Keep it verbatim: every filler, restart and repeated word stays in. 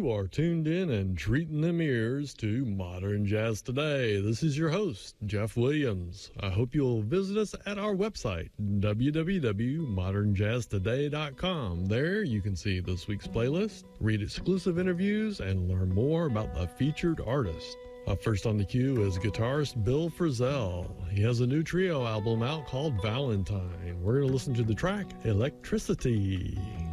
You are tuned in and treating them ears to Modern Jazz Today. This is your host, Jeff Williams. I hope you'll visit us at our website, w w w dot modern jazz today dot com. There you can see this week's playlist, read exclusive interviews, and learn more about the featured artist. Up first on the queue is guitarist Bill Frisell. He has a new trio album out called Valentine. We're going to listen to the track Electricity.